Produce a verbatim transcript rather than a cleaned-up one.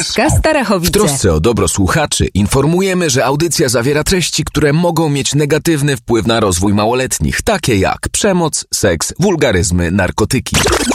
S K Starachowice. W trosce o dobro słuchaczy informujemy, że audycja zawiera treści, które mogą mieć negatywny wpływ na rozwój małoletnich, takie jak przemoc, seks, wulgaryzmy, narkotyki.